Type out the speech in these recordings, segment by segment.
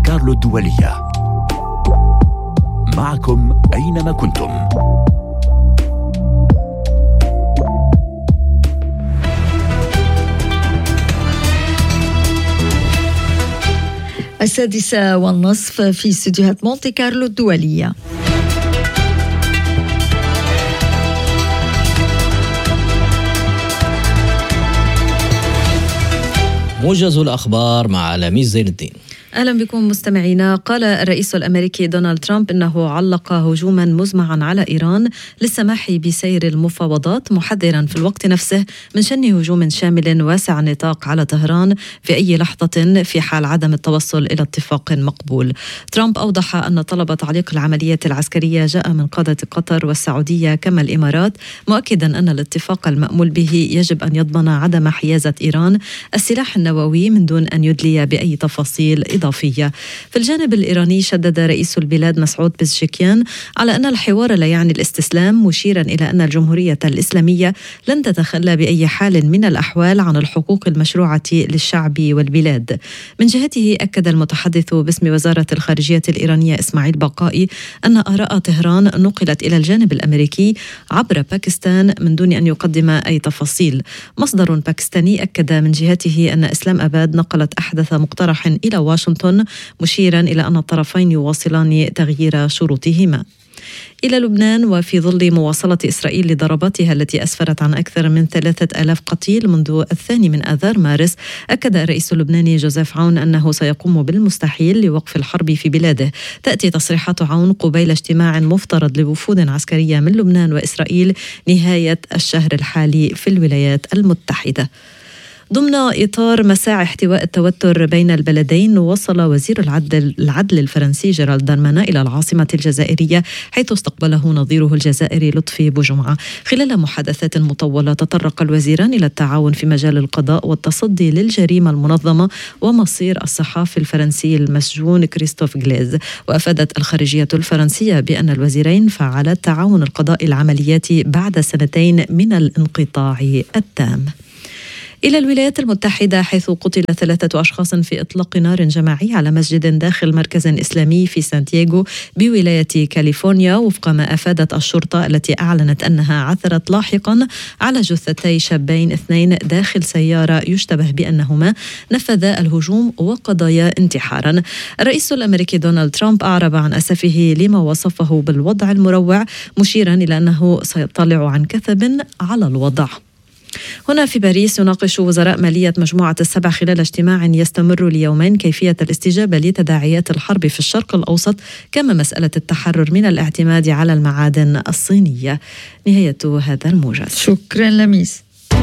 كارلو الدولية، معكم أينما كنتم. السادسة والنصف في استديوهات مونتي كارلو الدولية. موجز الأخبار مع لميس زين الدين. أهلا بكم مستمعينا. قال الرئيس الأمريكي دونالد ترامب إنه علق هجوما مزمعا على إيران للسماح بسير المفاوضات، محذرا في الوقت نفسه من شن هجوم شامل واسع النطاق على طهران في أي لحظة في حال عدم التوصل إلى اتفاق مقبول. ترامب أوضح أن طلب تعليق العمليات العسكرية جاء من قادة قطر والسعودية كما الإمارات، مؤكدا أن الاتفاق المأمول به يجب أن يضمن عدم حيازة إيران السلاح النووي من دون أن يدلي بأي تفاصيل إضافية. في الجانب الإيراني شدد رئيس البلاد مسعود بزشكيان على أن الحوار لا يعني الاستسلام، مشيرا إلى أن الجمهورية الإسلامية لن تتخلى بأي حال من الأحوال عن الحقوق المشروعة للشعب والبلاد. من جهته أكد المتحدث باسم وزارة الخارجية الإيرانية إسماعيل بقائي أن آراء طهران نقلت إلى الجانب الأمريكي عبر باكستان من دون أن يقدم أي تفاصيل. مصدر باكستاني أكد من جهته أن إسلام أباد نقلت أحدث مقترح إلى واشنطن، مشيرا إلى أن الطرفين يواصلان تغيير شروطهما. إلى لبنان، وفي ظل مواصلة إسرائيل لضرباتها التي أسفرت عن أكثر من 3000 قتيل منذ 2 آذار مارس، أكد الرئيس اللبناني جوزيف عون أنه سيقوم بالمستحيل لوقف الحرب في بلاده. تأتي تصريحات عون قبيل اجتماع مفترض لوفود عسكرية من لبنان وإسرائيل نهاية الشهر الحالي في الولايات المتحدة. ضمن إطار مساعي احتواء التوتر بين البلدين، وصل وزير العدل الفرنسي جيرالد دارمانا إلى العاصمة الجزائرية، حيث استقبله نظيره الجزائري لطفي بوجمعة. خلال محادثات مطولة تطرق الوزيران إلى التعاون في مجال القضاء والتصدي للجريمة المنظمة ومصير الصحافي الفرنسي المسجون كريستوف غليز. وأفادت الخارجية الفرنسية بأن الوزيرين فعلا التعاون القضائي العملياتي بعد 2 من الانقطاع التام. إلى الولايات المتحدة، حيث قتل 3 أشخاص في إطلاق نار جماعي على مسجد داخل مركز إسلامي في سانتياغو بولاية كاليفورنيا، وفق ما أفادت الشرطة التي أعلنت أنها عثرت لاحقا على جثتي شابين 2 داخل سيارة يشتبه بأنهما نفذا الهجوم وقضايا انتحارا. الرئيس الأمريكي دونالد ترامب أعرب عن أسفه لما وصفه بالوضع المروع، مشيرا إلى أنه سيطلع عن كثب على الوضع. هنا في باريس، يناقش وزراء مالية مجموعة ال7 خلال اجتماع يستمر ليومين كيفية الاستجابة لتداعيات الحرب في الشرق الأوسط، كما مسألة التحرر من الاعتماد على المعادن الصينية. نهاية هذا الموجز. شكرا لميس.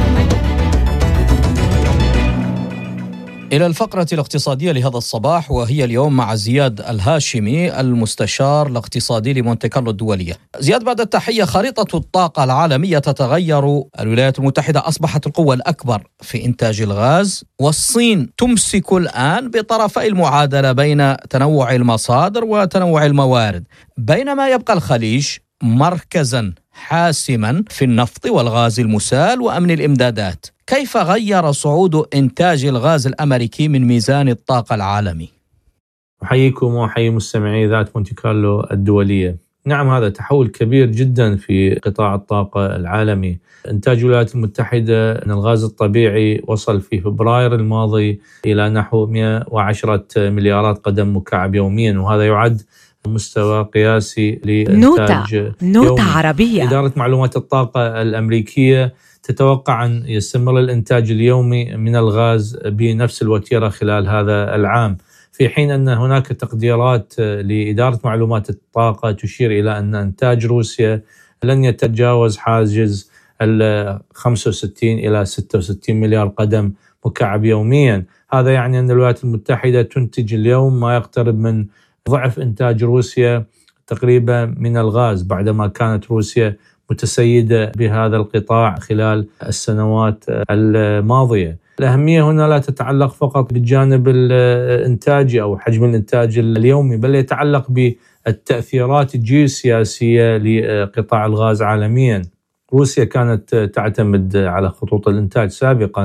إلى الفقرة الاقتصادية لهذا الصباح، وهي اليوم مع زياد الهاشمي المستشار الاقتصادي لمونتي كارلو الدولية. زياد، بعد التحية، خريطة الطاقة العالمية تتغير. الولايات المتحدة أصبحت القوة الأكبر في إنتاج الغاز، والصين تمسك الآن بطرفي المعادلة بين تنوع المصادر وتنوع الموارد، بينما يبقى الخليج مركزا حاسما في النفط والغاز المسال وأمن الإمدادات. كيف غير صعود إنتاج الغاز الأمريكي من ميزان الطاقة العالمي؟ أحييكم وأحيي مستمعي ذات مونتي كارلو الدولية. نعم، هذا تحول كبير جدا في قطاع الطاقة العالمي. إنتاج الولايات المتحدة من الغاز الطبيعي وصل في فبراير الماضي إلى نحو 110 مليارات قدم مكعب يوميا، وهذا يعد مستوى قياسي لإنتاج نوتة عربية. إدارة معلومات الطاقة الأمريكية تتوقع أن يستمر الإنتاج اليومي من الغاز بنفس الوتيرة خلال هذا العام، في حين أن هناك تقديرات لإدارة معلومات الطاقة تشير إلى أن إنتاج روسيا لن يتجاوز حاجز 65 إلى 66 مليار قدم مكعب يوميا. هذا يعني أن الولايات المتحدة تنتج اليوم ما يقترب من ضعف إنتاج روسيا تقريبا من الغاز، بعدما كانت روسيا متسيدة بهذا القطاع خلال السنوات الماضية. الأهمية هنا لا تتعلق فقط بالجانب الإنتاجي أو حجم الإنتاج اليومي، بل يتعلق بالتأثيرات الجيوسياسية لقطاع الغاز عالميا. روسيا كانت تعتمد على خطوط الإنتاج سابقا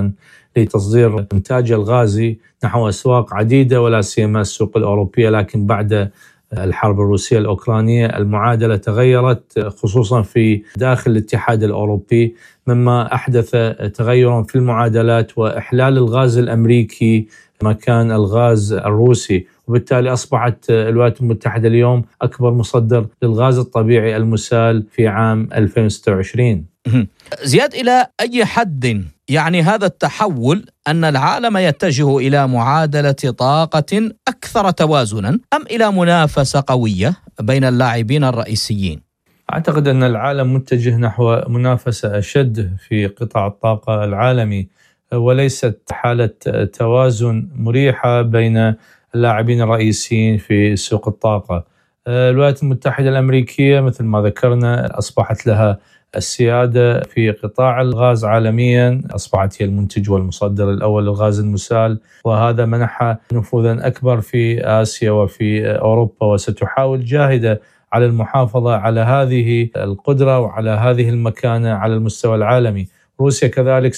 لتصدير إنتاج الغازي نحو أسواق عديدة ولا سيما السوق الأوروبية. لكن بعد الحرب الروسية الأوكرانية المعادلة تغيرت خصوصا في داخل الاتحاد الأوروبي، مما أحدث تغيرا في المعادلات وإحلال الغاز الأمريكي مكان الغاز الروسي، وبالتالي أصبحت الولايات المتحدة اليوم أكبر مصدر للغاز الطبيعي المسال في عام 2026. زياد، إلى أي حد يعني هذا التحول أن العالم يتجه إلى معادلة طاقة أكثر توازنا أم إلى منافسة قوية بين اللاعبين الرئيسيين؟ أعتقد أن العالم متجه نحو منافسة أشد في قطاع الطاقة العالمي، وليست حالة توازن مريحة بين اللاعبين الرئيسيين في سوق الطاقة. الولايات المتحدة الأمريكية مثل ما ذكرنا أصبحت لها السيادة في قطاع الغاز عالميا، أصبحت هي المنتج والمصدر الأول للغاز المسال، وهذا منحها نفوذا أكبر في آسيا وفي أوروبا، وستحاول جاهدة على المحافظة على هذه القدرة وعلى هذه المكانة على المستوى العالمي. روسيا كذلك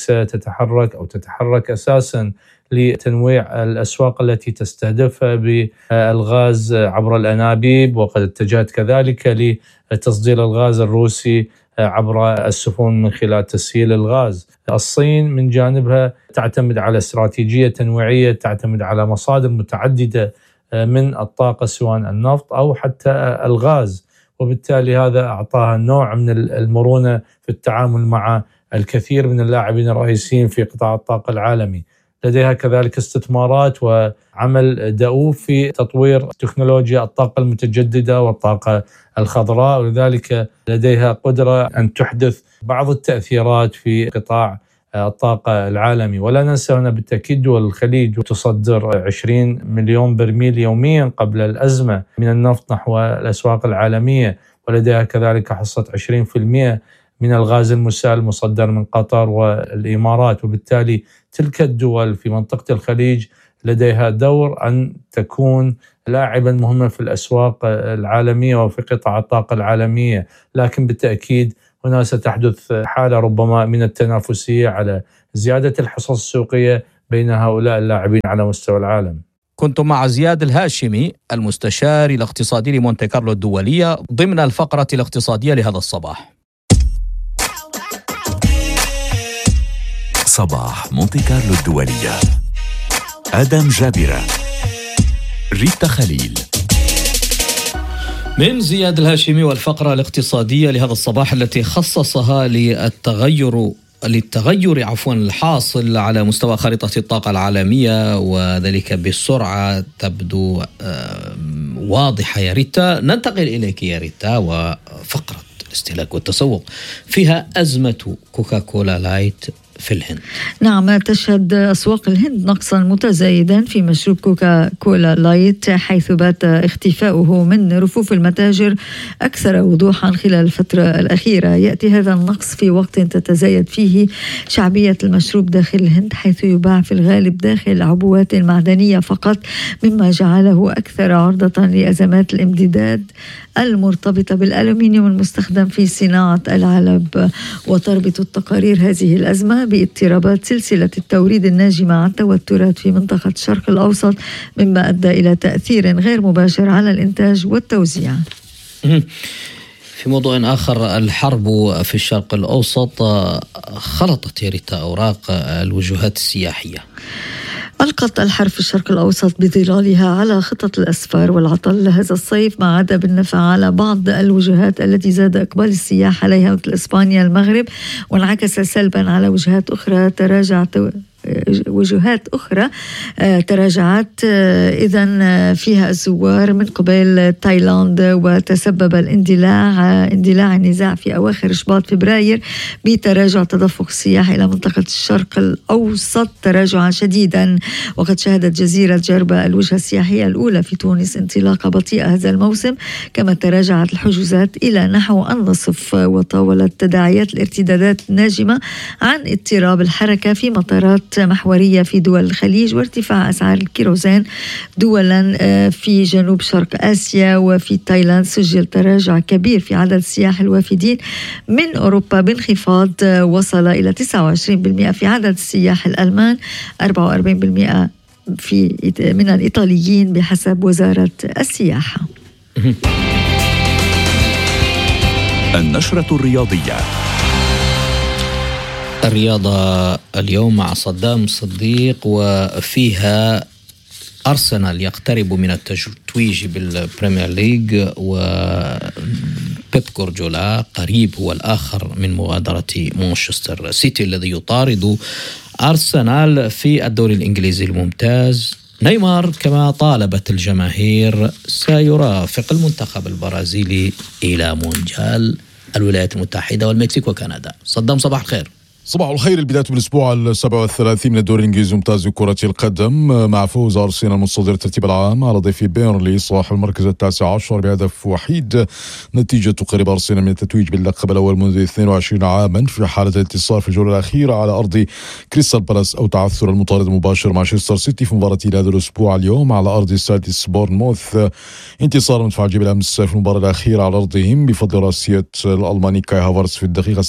تتحرك أساسا لتنويع الأسواق التي تستهدفها بالغاز عبر الأنابيب، وقد اتجهت كذلك لتصدير الغاز الروسي عبر السفن من خلال تسييل الغاز. الصين من جانبها تعتمد على استراتيجية تنويعية، تعتمد على مصادر متعددة من الطاقة سواء النفط أو حتى الغاز، وبالتالي هذا أعطاها نوع من المرونة في التعامل مع الكثير من اللاعبين الرئيسيين في قطاع الطاقة العالمي. لديها كذلك استثمارات وعمل دؤوب في تطوير تكنولوجيا الطاقة المتجددة والطاقة الخضراء، ولذلك لديها قدرة أن تحدث بعض التأثيرات في قطاع الطاقة العالمي. ولا ننسى أن بالتأكيد دول الخليج تصدر 20 مليون برميل يوميا قبل الأزمة من النفط نحو الأسواق العالمية، ولديها كذلك حصة 20% من الغاز المسال المصدر من قطر والإمارات، وبالتالي تلك الدول في منطقة الخليج لديها دور أن تكون لاعبا مهما في الأسواق العالمية وفي قطاع الطاقة العالمية. لكن بالتأكيد هنا ستحدث حالة ربما من التنافسية على زيادة الحصص السوقية بين هؤلاء اللاعبين على مستوى العالم. كنت مع زياد الهاشمي المستشار الاقتصادي لمونتي كارلو الدولية ضمن الفقرة الاقتصادية لهذا الصباح. صباح مونتي كارلو الدولية. آدم جابرة، ريتا خليل. من زياد الهاشمي والفقرة الاقتصادية لهذا الصباح التي خصصها للتغير الحاصل على مستوى خارطة الطاقة العالمية، وذلك بسرعة تبدو واضحة. يا ريتا، ننتقل إليك يا ريتا وفقرة الاستهلاك والتسوق، فيها أزمة كوكاكولا لايت في الهند. نعم، تشهد أسواق الهند نقصا متزايدا في مشروب كوكاكولا لايت، حيث بات اختفاؤه من رفوف المتاجر أكثر وضوحا خلال الفترة الأخيرة. يأتي هذا النقص في وقت تتزايد فيه شعبية المشروب داخل الهند، حيث يباع في الغالب داخل عبوات معدنية فقط، مما جعله أكثر عرضة لأزمات الامدادات المرتبطة بالألومنيوم المستخدم في صناعة العلب. وتربط التقارير هذه الأزمة باضطرابات سلسلة التوريد الناجمة عن توترات في منطقة الشرق الأوسط، مما أدى إلى تأثير غير مباشر على الإنتاج والتوزيع. في موضوع آخر، الحرب في الشرق الأوسط خلطت يا ريتا أوراق الوجهات السياحية. ألقت الحرب في الشرق الأوسط بظلالها على خطط الأسفار والعطل هذا الصيف، ما عدا بالنفع على بعض الوجهات التي زاد إقبال السياح عليها مثل إسبانيا المغرب، وانعكس سلبا على وجهات أخرى تراجعت إذن فيها الزوار من قبل تايلاند. وتسبب اندلاع النزاع في أواخر شباط فبراير بتراجع تدفق السياح إلى منطقة الشرق الأوسط تراجعا شديدا. وقد شهدت جزيرة جربة الوجهة السياحية الأولى في تونس انطلاقة بطيئة هذا الموسم، كما تراجعت الحجوزات إلى نحو النصف. وطاولت تداعيات الارتدادات الناجمة عن اضطراب الحركة في مطارات أزمات محورية في دول الخليج وارتفاع أسعار الكيروزين دولا في جنوب شرق آسيا. وفي تايلاند سجل تراجع كبير في عدد السياح الوافدين من أوروبا بانخفاض وصل إلى 29% في عدد السياح الألمان، 44% من الإيطاليين بحسب وزارة السياحة. النشرة الرياضية. الرياضة اليوم مع صدام صديق، وفيها أرسنال يقترب من التتويج بالبريمير ليج، وبيب جوارديولا قريب هو الآخر من مغادرة مانشستر سيتي الذي يطارد أرسنال في الدوري الإنجليزي الممتاز. نيمار كما طالبت الجماهير سيرافق المنتخب البرازيلي إلى مونديال الولايات المتحدة والمكسيك وكندا. صدام صباح الخير. صباح الخير. البداية بالأسبوع 37 من الدوري الإنجليزي الممتاز لكرة القدم مع فوز أرسنال المتصدر الترتيب العام على ضيف بيرنلي صاحب المركز 19 بهدف وحيد، نتيجة تقرب أرسنال من التتويج باللقب الأول منذ 22 عاما في حالة الانتصار في الجولة الأخيرة على أرض كريستال بالاس أو تعثر المطارد المباشر مانشستر سيتي في مباراة هذا الأسبوع اليوم على أرض السادس بورنموث. انتصار متفاجئ بالأمس في المباراة الأخيرة على أرضهم بفضل راسية الألماني كاي هافرتز في الدقيقة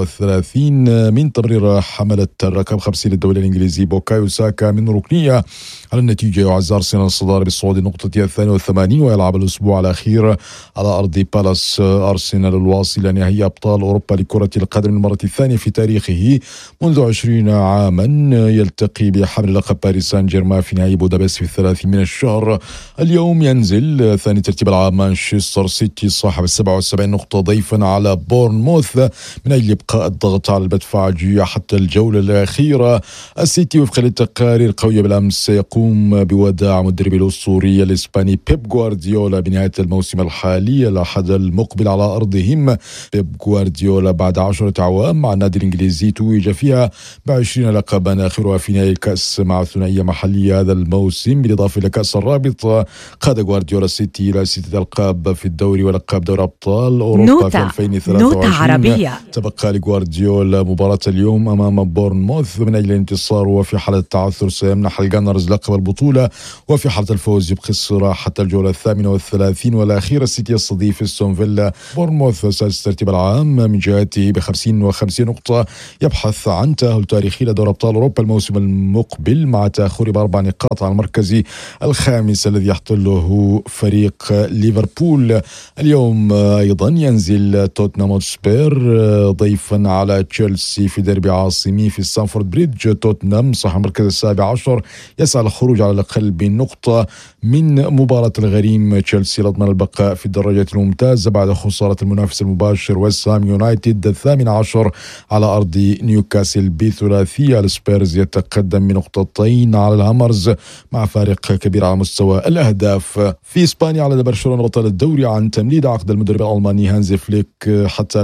37 من تمرير حملة الرقم 50 للدوري الإنجليزي بوكايو ساكا من ركنية. على النتيجة يعز أرسنال الصدارة بالصعود النقطة 82، ويلعب الأسبوع الأخير على أرض بالاس. أرسنال الواصل لنهائي أبطال أوروبا لكرة القدم المرة الثانية في تاريخه منذ 20 عاما، يلتقي بحمل لقب باريس سان جيرمان في نهائي بودابست في 30 من الشهر. اليوم ينزل ثاني ترتيب العام مانشستر سيتي صاحب 77 نقطة ضيفا على بورنموث من أجل إبقاء الضغط على المدفعجية حتى الجولة الأخيرة. السيتي وفق للتقارير قوية بالأمس سيقوم بوداع مدرب الأسطوري الإسباني بيب جوارديولا بنهاية الموسم الحالي الأحد المقبل على أرضهم. بيب جوارديولا بعد 10 أعوام مع النادي الإنجليزي توج فيها ب20 لقبا آخرها في نهائي الكأس مع ثنائية محلية هذا الموسم، بالإضافة إلى كأس الرابطة. قاد جوارديولا السيتي إلى 6 ألقاب في الدوري ولقب دوري أبطال أوروبا في 2023. تبقى لجوارديولا مباراة اليوم أمام بورنموث من أجل الانتصار، وفي حالة التعثر سيمنح الجانرز لقب البطولة، وفي حالة الفوز يبقي الصراع حتى الجولة 38 والأخيرة. السيتي يستضيف استون فيلا. بورنموث سادس الترتيب العام من جهته ب50 نقطة، يبحث عن تأهل تاريخي لدوري أبطال أوروبا الموسم المقبل مع تأخر ب4 نقاط على المركز الخامس الذي يحتله فريق ليفربول. اليوم أيضا ينزل توتنهام هوتسبير ضيفا على تشيلسي في ديربي عاصمي في ستانفورد بريدج. توتنهام صاحب المركز 17 يسعى للخروج على الأقل بنقطة من مباراة الغريم تشيلسي لضمان البقاء في الدرجة الممتازة بعد خسارة المنافس المباشر ويست هام يونايتد 18 على أرض نيوكاسل بثلاثية. السبيرز يتقدم بنقطتين على الهامرز مع فارق كبير على مستوى الأهداف. في إسبانيا أعلن برشلونة بطل الدوري عن تمديد عقد المدرب الألماني هانزي فليك حتى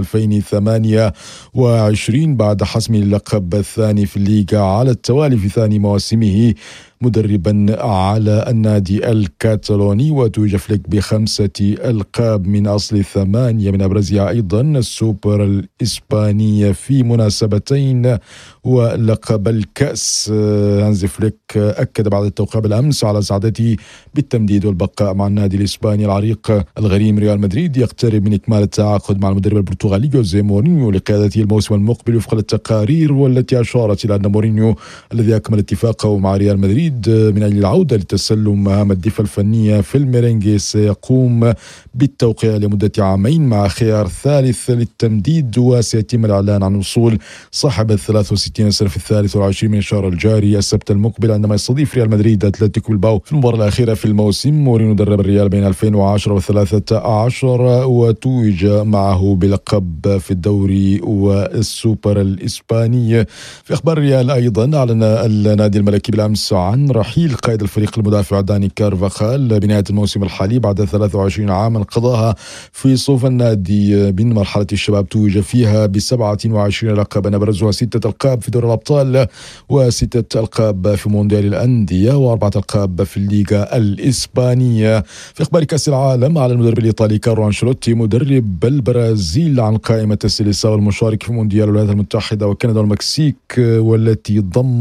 2028 بعد حسم اللقب الثاني في الليغا على التوالي في ثاني مواسمه مدربا على النادي الكاتالوني. وتوج فليك ب5 ألقاب من أصل 8 من أبرزها أيضا السوبر الإسباني في مناسبتين ولقب الكأس. هانزي فليك أكد بعد التوقيع بالأمس على سعادته بالتمديد والبقاء مع النادي الإسباني العريق. الغريم ريال مدريد يقترب من إكمال التعاقد مع المدرب البرتغالي جوزيه مورينيو لقيادته الموسم المقبل وفق التقارير، والتي أشارت إلى أن مورينيو الذي أكمل اتفاقه مع ريال مدريد من أجل العودة لتسلم مهام الدفاع الفنية في الميرينجي سيقوم بالتوقيع لمدة عامين مع خيار ثالث للتمديد، وسيتم الإعلان عن وصول صاحب 63 سنة في 23 من الشهر الجاري السبت المقبل عندما يستضيف ريال مدريد أتلتيكو بالباو في المباراة الأخيرة في الموسم. مورينيو درب الريال بين 2010 و13 وتوج معه بلقب في الدوري والسوبر الإسباني. في أخبار الريال أيضا أعلن النادي الملكي بالأمس عن رحيل قائد الفريق المدافع داني كارفاخال بنهاية الموسم الحالي بعد 23 عاما قضاها في صوف النادي من مرحلة الشباب. توج فيها ب27 لقبا أبرزها 6 ألقاب في دوري الأبطال و6 ألقاب في مونديال الأندية و4 ألقاب في الليغا الإسبانية. في أخبار كأس العالم على المدرب الإيطالي كارلو أنشيلوتي مدرب البرازيل عن قائمة السيليساو المشارك في مونديال الولايات المتحدة وكندا والمكسيك، والتي ضمت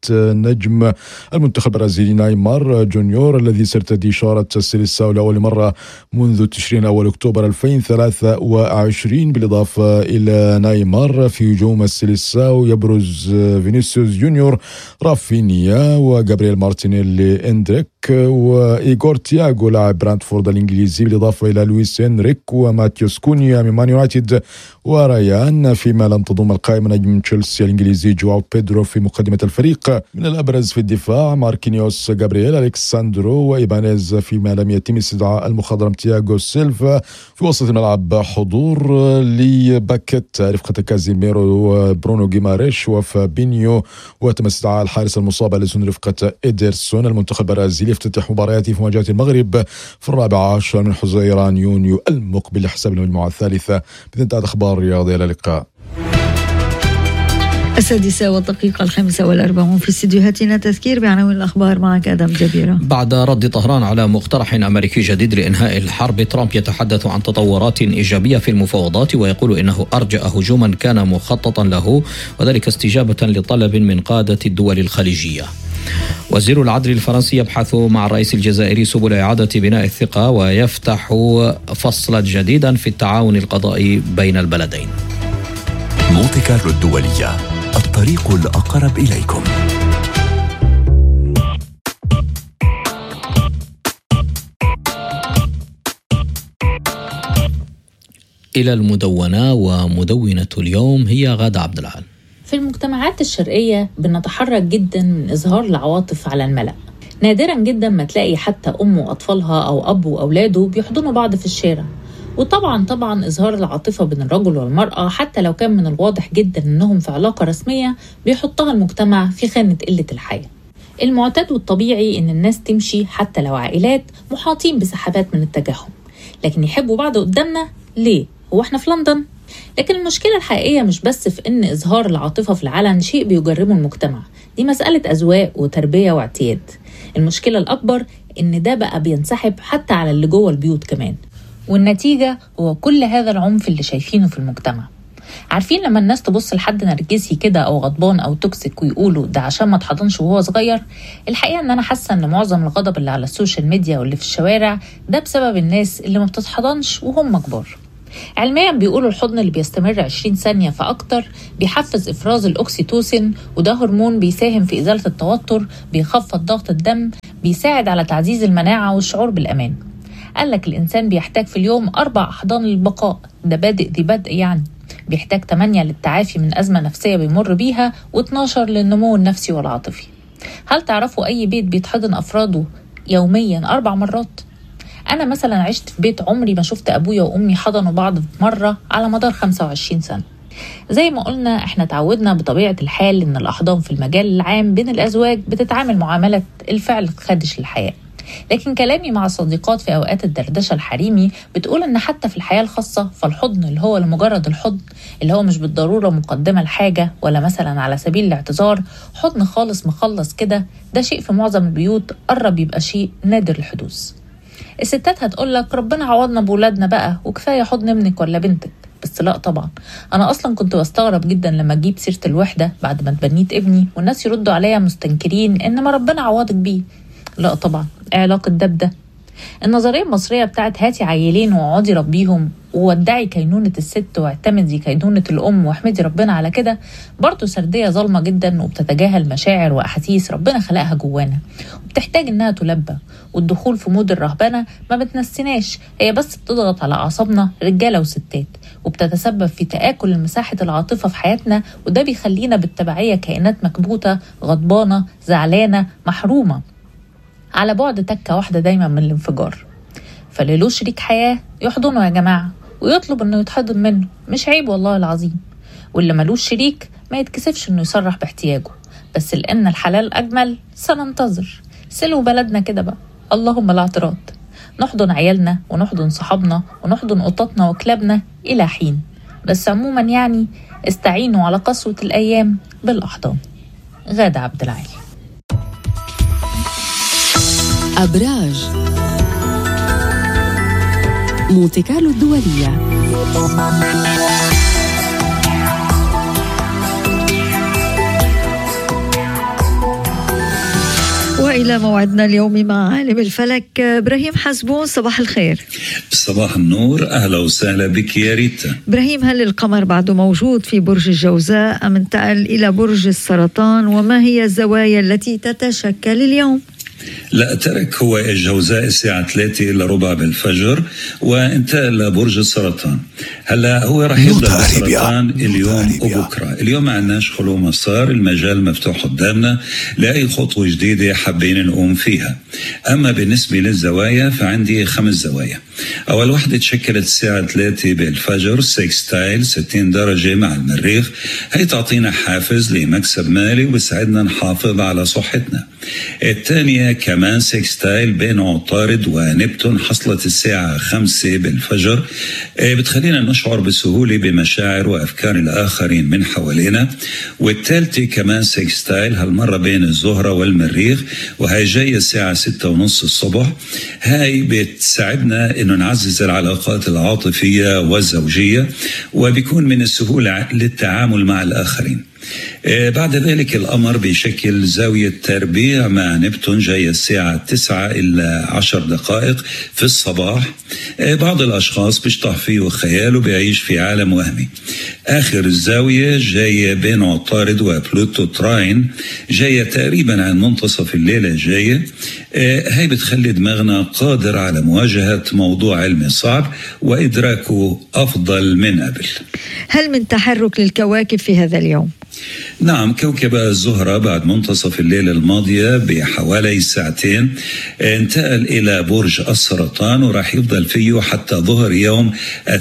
نجم المنتخب البرازيلي نيمار جونيور الذي سيرتدي شارة سيليساو لأول مرة منذ تشرين أول أكتوبر 2023. بالإضافة إلى نيمار في هجوم السيليساو يبرز فينيسيوس جونيور، رافينيا وغابرييل مارتينيلي إندريك وإيغور تياغو لاعب برانتفورد الإنجليزي، بالإضافة إلى لويس إنريك وماتيوس كونيا من مان يونايتد وريان، فيما لم تضم القائمة نجم تشيلسي الإنجليزي جواو بيدرو في مقدمة الفريق. من الأبرز في الدفاع ماركينيوس، غابرييل ألكساندرو وإيبانيز، فيما لم يتم استدعاء المخضرم تياغو سيلفا. في وسط الملعب حضور لباكيتا رفقة كازيميرو وبرونو غيماريش وفابينيو، وتم استدعاء الحارس المصاب أليسون رفقة إيدرسون. المنتخب البرازيلي يفتتح مبارياته في مواجهة المغرب في 14 من حزيران يونيو المقبل لحساب المجموعة الثالثة. بتنتهي أخبار رياضية، إلى اللقاء. 6:45 في استديوهاتنا. تذكير بعناوين الأخبار معك آدم جبيرة. بعد رد طهران على مقترح أمريكي جديد لإنهاء الحرب، ترامب يتحدث عن تطورات إيجابية في المفاوضات ويقول إنه أرجأ هجوما كان مخططا له، وذلك استجابة لطلب من قادة الدول الخليجية. وزير العدل الفرنسي يبحث مع الرئيس الجزائري سبل إعادة بناء الثقة ويفتح فصلا جديدا في التعاون القضائي بين البلدين. مونتي كارلو الدولية، الطريق الأقرب إليكم. إلى المدونة، ومدونة اليوم هي غادة عبد العال. في المجتمعات الشرقية بنتحرك جدا من إظهار العواطف على الملأ. نادرا جدا ما تلاقي حتى أم وأطفالها أو أب وأولاده بيحضنوا بعض في الشارع. وطبعا إظهار العاطفة بين الرجل والمرأة حتى لو كان من الواضح جدا أنهم في علاقة رسمية بيحطها المجتمع في خانة قلة الحياة. المعتاد والطبيعي أن الناس تمشي حتى لو عائلات محاطين بسحابات من التجهم، لكن يحبوا بعض قدامنا ليه؟ هو احنا في لندن؟ لكن المشكلة الحقيقية مش بس في أن إظهار العاطفة في العلن شيء بيجرمه المجتمع، دي مسألة أذواق وتربية واعتياد. المشكلة الأكبر أن ده بقى بينسحب حتى على اللي جوه البيوت كمان، والنتيجة هو كل هذا العنف اللي شايفينه في المجتمع. عارفين لما الناس تبص لحد نرجسي كده أو غضبان أو توكسيك ويقولوا ده عشان ما اتحضنش وهو صغير؟ الحقيقة أن أنا حاسة أن معظم الغضب اللي على السوشيال ميديا واللي في الشوارع ده بسبب الناس اللي ما بتتحضنش وهم كبار. علميا بيقولوا الحضن اللي بيستمر 20 ثانية فأكتر بيحفز إفراز الأكسيتوسين، وده هرمون بيساهم في إزالة التوتر، بيخفض ضغط الدم، بيساعد على تعزيز المناعة والشعور بالأمان. قالك الإنسان بيحتاج في اليوم 4 أحضان للبقاء، ده بادئ ذي بدء يعني. بيحتاج 8 للتعافي من أزمة نفسية بيمر بيها، و12 للنمو النفسي والعاطفي. هل تعرفوا أي بيت بيتحضن أفراده يوميا 4 مرات؟ أنا مثلا عشت في بيت عمري ما شفت أبويا وأمي حضنوا بعض مرة على مدار 25 سنة. زي ما قلنا احنا تعودنا بطبيعة الحال إن الأحضان في المجال العام بين الأزواج بتتعامل معاملة الفعل الخادش للحياة، لكن كلامي مع صديقات في أوقات الدردشة الحريمي بتقول إن حتى في الحياة الخاصة فالحضن اللي هو لمجرد الحضن، اللي هو مش بالضرورة مقدمة لحاجة ولا مثلا على سبيل الاعتذار، حضن خالص مخلص كده، ده شيء في معظم البيوت قرب يبقى شيء نادر الحدوث. الستات هتقولك ربنا عوضنا بولادنا بقى وكفاية حضن ابنك ولا بنتك، بس لا طبعا. أنا أصلا كنت بستغرب جدا لما أجيب سيرة الوحدة بعد ما تبنيت ابني والناس يردوا عليا مستنكرين إن ما ربنا عوضك بيه. لا طبعا، علاقة ده النظرية المصرية بتاعت هاتي عيلين وعودي ربيهم وودعي كينونة الست واعتمدي كينونة الأم واحمدي ربنا على كده برضو سردية ظلمة جدا، وبتتجاهل مشاعر وأحاسيس ربنا خلقها جوانا وبتحتاج إنها تلبى. والدخول في مود الرهبنة ما بتنسيناش، هي بس بتضغط على أعصابنا رجالة وستات، وبتتسبب في تآكل مساحة العاطفة في حياتنا، وده بيخلينا بالتبعية كائنات مكبوتة غضبانة زعلانة محرومة على بعد تكة واحدة دايما من الانفجار. فاللي له شريك حياة يحضنه يا جماعة ويطلب انه يتحضن منه، مش عيب والله العظيم. واللي ملوش شريك ما يتكسفش انه يصرح باحتياجه، بس لأن الحلال أجمل سننتظر. سلوا بلدنا كده بقى، اللهم لا اعتراض. نحضن عيالنا ونحضن صحابنا ونحضن قططنا وكلابنا إلى حين، بس عموما يعني استعينوا على قسوة الأيام بالأحضان. غادة عبد العال. أبراج مونتي كارلو الدولية. وإلى موعدنا اليومي مع عالم الفلك إبراهيم حسبون. صباح الخير. صباح النور، أهلا وسهلا بك يا ريتا. إبراهيم، هل القمر بعده موجود في برج الجوزاء أم انتقل إلى برج السرطان؟ وما هي الزوايا التي تتشكل اليوم؟ لا، ترك هو الجوزاء الساعة 3 إلا ربع بالفجر وانتقل لبرج السرطان. هلا هو رح يبدأ بالسرطان اليوم وبكرة. اليوم ما عندناش خلو مسار، المجال مفتوح قدامنا لأي خطوة جديدة حابين نقوم فيها. أما بالنسبة للزوايا فعندي 5 زوايا. أول وحدة تشكلت الساعة 3 بالفجر، سكستايل 60 درجة مع المريخ. هي تعطينا حافز لمكسب مالي وبساعدنا نحافظ على صحتنا. الثانية كمان سكستايل بين عطارد ونبتون، حصلت الساعة 5 بالفجر، بتخلينا نشعر بسهولة بمشاعر وأفكار الآخرين من حوالينا. والثالثة كمان سكستايل هالمرة بين الزهرة والمريخ، وهي جاية الساعة 6:30 الصبح. هاي بتساعدنا إنه نعزز العلاقات العاطفية والزوجية، وبيكون من السهولة للتعامل مع الآخرين. بعد ذلك القمر بيشكل زاوية تربيع مع نبتون، جاية الساعة 9 إلى 10 دقائق في الصباح. بعض الأشخاص بيشطح فيه وخياله بيعيش في عالم وهمي. آخر الزاوية جاية بين عطارد وبلوتو تراين، جاية تقريبا عن منتصف الليلة الجاية. هاي بتخلي دماغنا قادر على مواجهة موضوع علمي صعب وإدراكه أفضل من قبل. هل من تحرك للكواكب في هذا اليوم؟ نعم، كوكب الزهرة بعد منتصف الليلة الماضية بحوالي ساعتين انتقل إلى برج السرطان، وراح يفضل فيه حتى ظهر يوم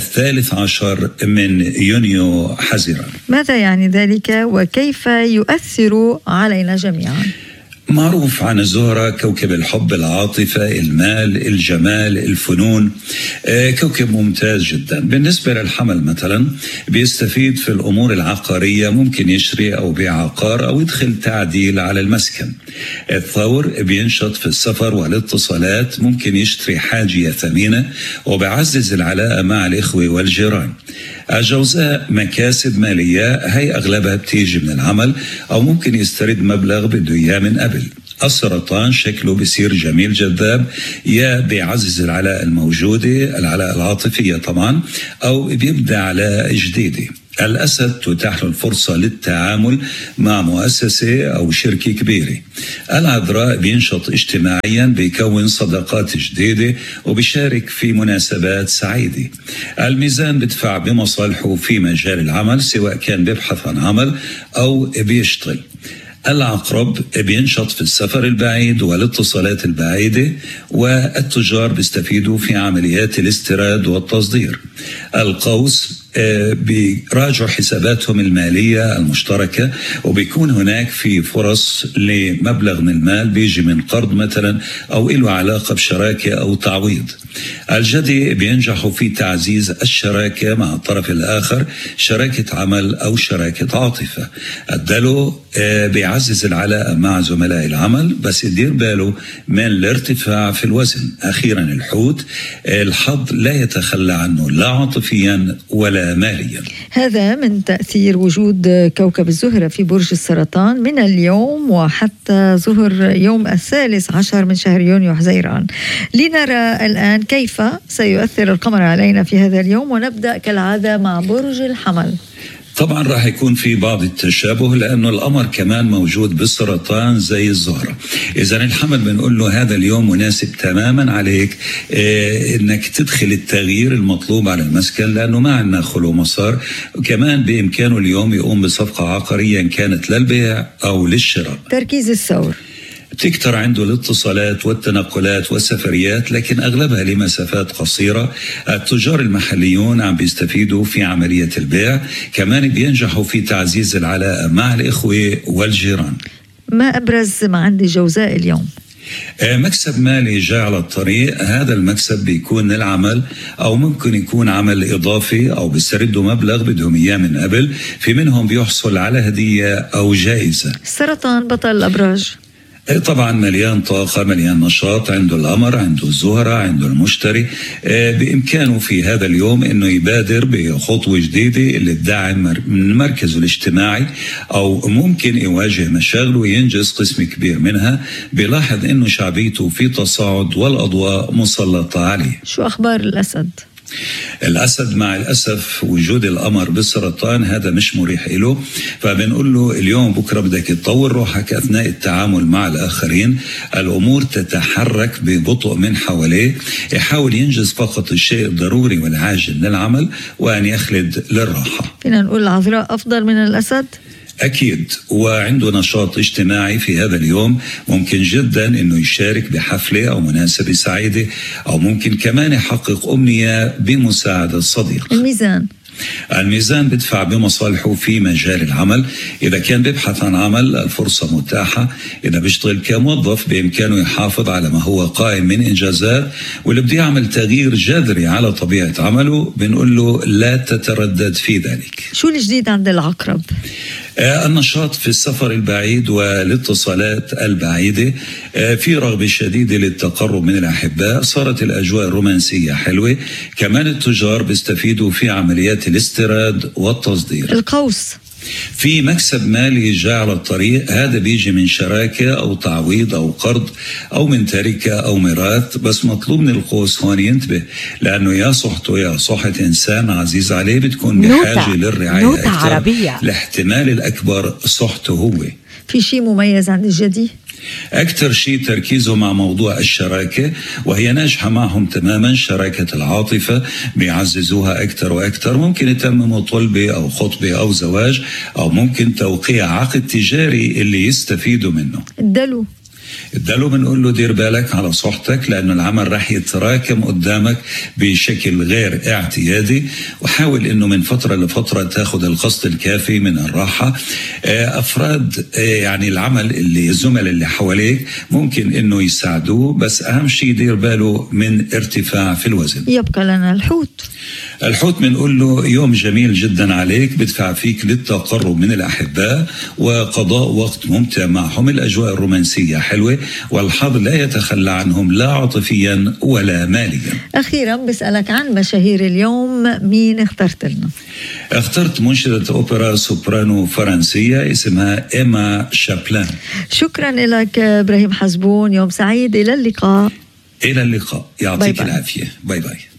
13 من يونيو حزيران. ماذا يعني ذلك وكيف يؤثر علينا جميعا؟ معروف عن الزهرة كوكب الحب، العاطفة، المال، الجمال، الفنون. كوكب ممتاز جدا. بالنسبة للحمل مثلا بيستفيد في الأمور العقارية، ممكن يشتري أو بيع عقار أو يدخل تعديل على المسكن. الثور بينشط في السفر والاتصالات، ممكن يشتري حاجية ثمينة وبيعزز العلاقة مع الإخوة والجيران. الجوزاء مكاسب مالية، هي أغلبها بتيجي من العمل أو ممكن يسترد مبلغ بده إياه من قبل. السرطان شكله بيصير جميل جذاب، يا بيعزز العلاقة الموجودة، العلاقة العاطفية طبعا، أو بيبدأ علاقة جديدة. الأسد تتاح له الفرصة للتعامل مع مؤسسة أو شركة كبيرة. العذراء بينشط اجتماعيا، بيكون صداقات جديدة وبيشارك في مناسبات سعيدة. الميزان بدفع بمصالحه في مجال العمل، سواء كان بيبحث عن عمل أو بيشتغل. العقرب بينشط في السفر البعيد والاتصالات البعيدة، والتجار بيستفيدوا في عمليات الاستيراد والتصدير. القوس بيراجعوا حساباتهم المالية المشتركة، وبيكون هناك في فرص لمبلغ من المال بيجي من قرض مثلا أو له علاقة بشراكة أو تعويض. الجدي بينجحوا في تعزيز الشراكة مع الطرف الآخر، شراكة عمل أو شراكة عاطفة. الدلو بيعزز العلاقة مع زملاء العمل، بس يدير باله من الارتفاع في الوزن. أخيرا الحوت، الحظ لا يتخلى عنه لا عاطفيا ولا ماليا. هذا من تأثير وجود كوكب الزهرة في برج السرطان من اليوم وحتى ظهر يوم 13 من شهر يونيو حزيران. لنرى الآن كيف سيؤثر القمر علينا في هذا اليوم، ونبدأ كالعادة مع برج الحمل. طبعا راح يكون في بعض التشابه لأنه القمر كمان موجود بالسرطان زي الزهرة. إذا الحمل بنقول له هذا اليوم مناسب تماما عليك إنك تدخل التغيير المطلوب على المسكن، لأنه ما عندنا خلو مسار. وكمان بإمكانه اليوم يقوم بصفقة عقارية إن كانت للبيع أو للشراء. تركيز الثور، تكتر عنده الاتصالات والتنقلات والسفريات، لكن أغلبها لمسافات قصيرة. التجار المحليون عم بيستفيدوا في عملية البيع، كمان بينجحوا في تعزيز العلاقة مع الإخوة والجيران. ما أبرز ما عندي جوزاء اليوم؟ مكسب مالي جاء على الطريق. هذا المكسب بيكون العمل أو ممكن يكون عمل إضافي أو بيستردوا مبلغ بدهم إياه من قبل. في منهم بيحصل على هدية أو جائزة. السرطان بطل الأبراج، طبعا مليان طاقة، مليان نشاط، عنده القمر، عنده الزهرة، عنده المشتري. بإمكانه في هذا اليوم أنه يبادر بخطوة جديدة اللي تدعم من مركزه الاجتماعي، أو ممكن يواجه مشاغل وينجز قسم كبير منها. بيلاحظ أنه شعبيته في تصاعد والأضواء مسلطة عليه. شو أخبار الأسد؟ الأسد مع الأسف وجود القمر بالسرطان هذا مش مريح له، فبنقول له اليوم بكرة بدك تطور روحك أثناء التعامل مع الآخرين. الأمور تتحرك ببطء من حواليه، يحاول ينجز فقط الشيء الضروري والعاجل للعمل وأن يخلد للراحة. فينا نقول العذراء أفضل من الأسد؟ أكيد، وعنده نشاط اجتماعي في هذا اليوم. ممكن جدا أنه يشارك بحفلة أو مناسبة سعيدة، أو ممكن كمان يحقق أمنية بمساعدة صديق. الميزان بدفع بمصالحه في مجال العمل. إذا كان بيبحث عن عمل الفرصة متاحة. إذا بيشتغل كموظف بإمكانه يحافظ على ما هو قائم من إنجازات. واللي بده يعمل تغيير جذري على طبيعة عمله بنقول له لا تتردد في ذلك. شو الجديد عند العقرب؟ النشاط في السفر البعيد والاتصالات البعيدة. في رغبة شديدة للتقرب من الأحباء. صارت الأجواء الرومانسية حلوة. كمان التجار بيستفيدوا في عمليات الاستيراد والتصدير. القوس في مكسب مالي جاء على الطريق. هذا بيجي من شراكة أو تعويض أو قرض أو من تركة أو ميراث. بس مطلوب من القوس هون ينتبه، لأنه يا صحته يا صحة إنسان عزيز عليه بتكون بحاجة للرعاية أكثر. عربية. الاحتمال الأكبر صحته هو. في شيء مميز عند الجدي؟ أكثر شيء تركيزه مع موضوع الشراكة، وهي ناجحة معهم تماما. شراكة العاطفة بيعززوها أكثر وأكثر. ممكن يتمموا طلبة أو خطبة أو زواج، أو ممكن توقيع عقد تجاري اللي يستفيدوا منه. الدلو بنقول له دير بالك على صحتك، لأنه العمل رح يتراكم قدامك بشكل غير اعتيادي. وحاول أنه من فترة لفترة تاخد القسط الكافي من الراحة. أفراد يعني العمل الزملاء اللي حواليك ممكن أنه يساعدوه، بس أهم شيء دير باله من ارتفاع في الوزن. يبقى لنا الحوت بنقول له يوم جميل جدا عليك، بدفع فيك للتقرب من الأحباء وقضاء وقت ممتع معهم. الأجواء الرومانسية حلوة، والحظ لا يتخلى عنهم لا عاطفيا ولا ماليا. أخيرا بسألك عن مشاهير اليوم، مين اخترت لنا؟ اخترت منشدة أوبرا سوبرانو فرنسية اسمها إيما شابلان. شكرا لك إبراهيم حزبون، يوم سعيد، إلى اللقاء. يعطيك العافية. باي باي.